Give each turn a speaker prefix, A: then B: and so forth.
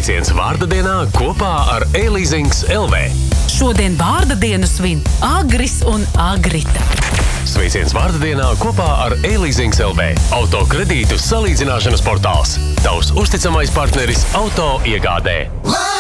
A: Sveiciens vārda dienā kopā ar e-leasings LV.
B: Šodien vārda dienu svin Agris un Agrita.
A: Sveiciens vārda dienā kopā ar e-leasings LV. Auto kredītu salīdzināšanas portāls. Tavs uzticamais partneris auto iegādē.